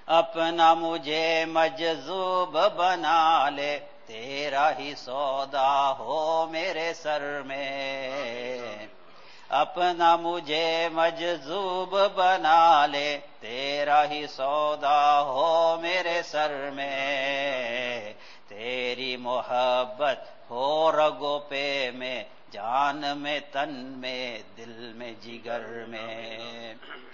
अपना मुझे मजजूब बना ले, तेरा ही सौदा हो मेरे सर में। अपना मुझे मजजूब बना ले, तेरा ही सौदा हो मेरे सर में। तेरी मोहब्बत हो रगों पे में, जान में, तन में, दिल में, जिगर में।